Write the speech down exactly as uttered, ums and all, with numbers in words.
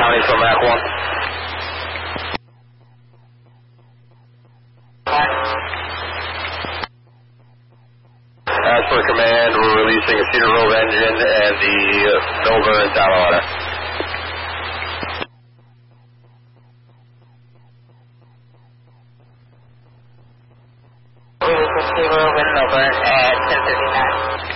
County from Mach one. As per command, we're releasing a Cedar Grove engine and the uh, Nova and Tallahassee. Releasing Cedar Grove and Nova at ten thirty-nine.